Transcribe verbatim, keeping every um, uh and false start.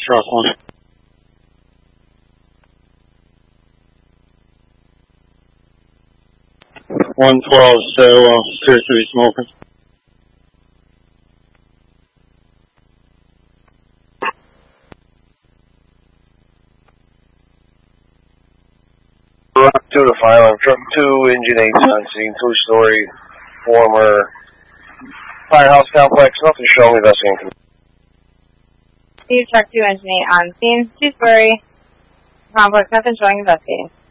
Truck one. one twelve, so uh, appears to be smoking. Rock two to file, truck two, engine eight on scene, two-story, former firehouse complex, nothing showing, investigating. Steve, truck two, engine eight on scene, two-story complex, nothing showing, investigating.